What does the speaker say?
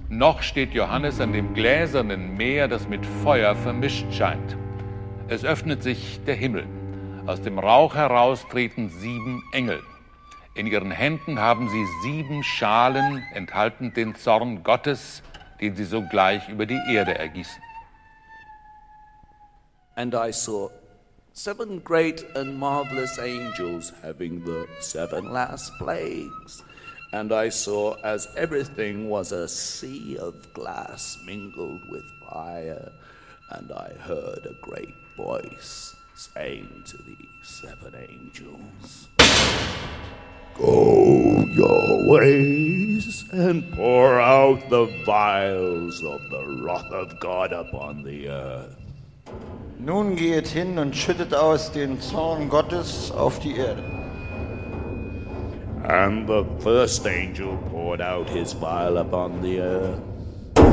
Noch steht Johannes an dem gläsernen Meer, das mit Feuer vermischt scheint. Es öffnet sich der Himmel. Aus dem Rauch heraus treten 7 Engel. In ihren Händen haben sie 7 Schalen, enthaltend den Zorn Gottes, den sie sogleich über die Erde ergießen. And I saw 7 great and marvelous angels having the 7 last plagues. And I saw as everything was a sea of glass mingled with fire. And I heard a great voice saying to the 7 angels, "Go your ways and pour out the vials of the wrath of God upon the earth." Nun geht hin und schüttet aus den Zorn Gottes auf die Erde. And the first angel poured out his vial upon the earth.